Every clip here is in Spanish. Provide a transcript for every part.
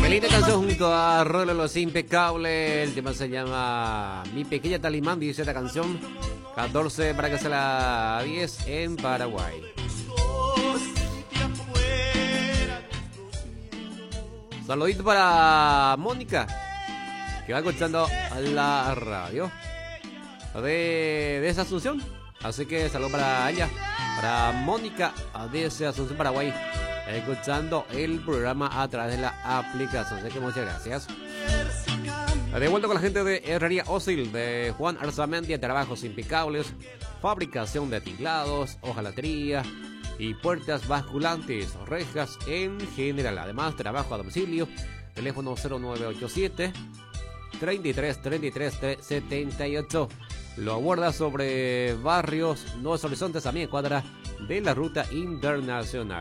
Linda canción junto a Rolo Los Impecables. El tema se llama Mi Pequeña Talimán, dice esta canción. 14 para que sea la 10 en Paraguay. Saludito para Mónica, que va escuchando la radio de esa Asunción. Así que saludo para ella, para Mónica de esa Asunción, Paraguay, escuchando el programa a través de la aplicación. Así que muchas gracias. De vuelta con la gente de Herrería Ósil, de Juan Arzamendia, trabajos impecables, fabricación de tinglados, hojalatería y puertas basculantes, rejas en general. Además, trabajo a domicilio, teléfono 0987 33 78. Lo aborda sobre barrios Nuevos Horizontes, a media cuadra de la ruta internacional.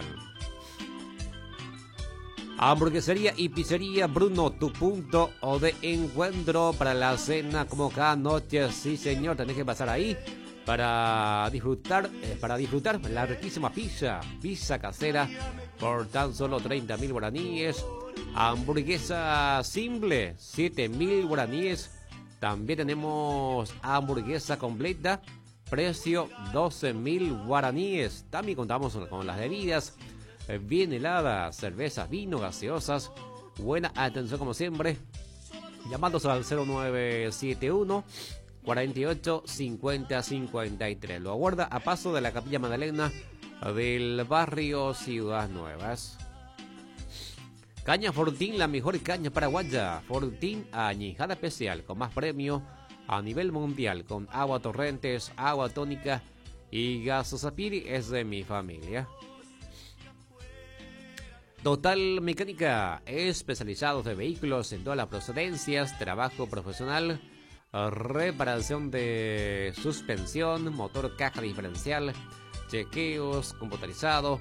Hamburguesería y pizzería Bruno, tu punto o de encuentro para la cena como cada noche. Sí, señor, tenés que pasar ahí para disfrutar la riquísima pizza casera por tan solo 30.000 guaraníes. Hamburguesa simple, 7.000 guaraníes. También tenemos hamburguesa completa, precio 12.000 guaraníes. También contamos con las bebidas bien heladas, cervezas, vino, gaseosas. Buena atención como siempre, llamándose al 0971 48 50 53. Lo aguarda a paso de la Capilla Magdalena del barrio Ciudad Nuevas. Caña Fortín, la mejor caña paraguaya. Fortín añejada especial, con más premio a nivel mundial, con agua Torrentes, agua tónica y Gasosapiri, es de mi familia. Total Mecánica, especializados de vehículos en todas las procedencias, trabajo profesional, reparación de suspensión, motor, caja diferencial, chequeos computarizados,